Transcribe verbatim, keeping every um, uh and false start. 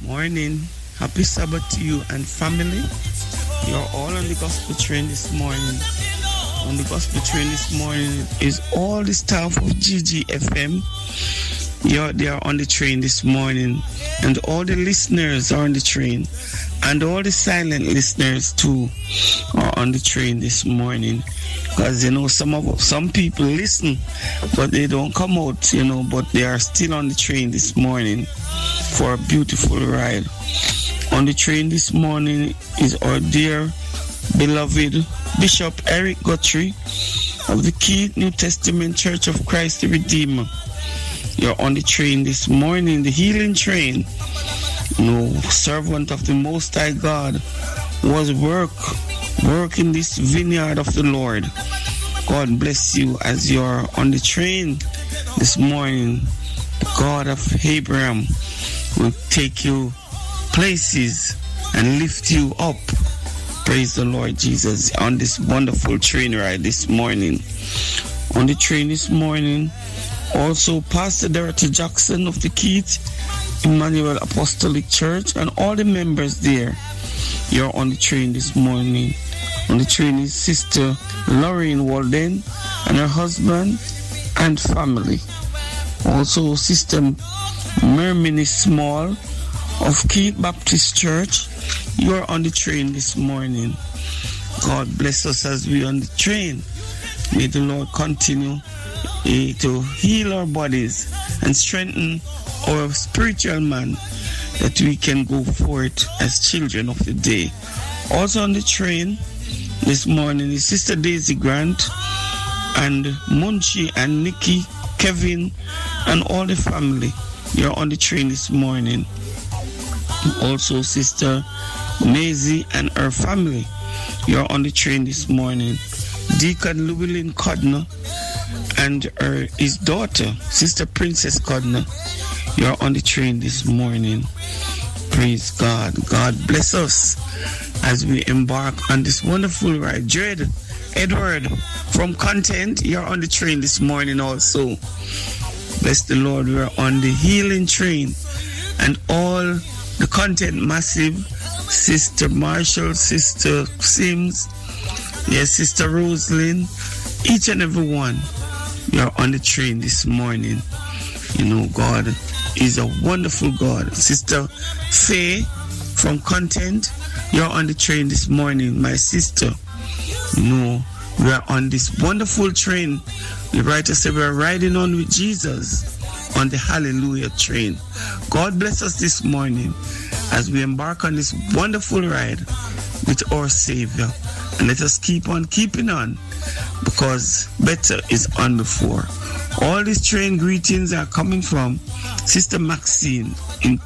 Morning. Happy Sabbath to you and family. You're all on the gospel train this morning. On the gospel train this morning is all the staff of G G F M. You're, they are on the train this morning. And all the listeners are on the train. And all the silent listeners too are on the train this morning. Because, you know, some of some people listen, but they don't come out, you know, but they are still on the train this morning for a beautiful ride. On the train this morning is our dear, beloved Bishop Eric Guthrie of the Keith New Testament Church of Christ the Redeemer. You're on the train this morning, the healing train. You know, servant of the Most High God was work, work in this vineyard of the Lord. God bless you as you're on the train this morning. The God of Abraham will take you places and lift you up. Praise the Lord Jesus on this wonderful train ride this morning. On the train this morning, also Pastor Dorothy Jackson of the Keith Emmanuel Apostolic Church and all the members there. You're on the train this morning. On the train is Sister Lorraine Walden and her husband and family. Also Sister Mermini Small of Keith Baptist Church. You're on the train this morning. God bless us as we are on the train. May the Lord continue eh, to heal our bodies and strengthen our spiritual man that we can go forth as children of the day. Also on the train this morning is Sister Daisy Grant and Munchi and Nikki, Kevin and all the family. You're on the train this morning. Also Sister Maisie and her family. You're on the train this morning. Deacon Llewellyn Codner and her, his daughter, Sister Princess Codner. You're on the train this morning. Praise God. God bless us as we embark on this wonderful ride. Jared Edward from Content, you're on the train this morning also. Bless the Lord, we're on the healing train. And all the Content Massive, Sister Marshall, Sister Sims, yes, Sister Rosalind, each and every one, you're on the train this morning. You know, God is a wonderful God. Sister Faye from Content, you're on the train this morning. My sister, you know, we are on this wonderful train. The writer said we're riding on with Jesus on the Hallelujah train. God bless us this morning as we embark on this wonderful ride with our Savior. And let us keep on keeping on, because better is on before. All these train greetings are coming from Sister Maxine in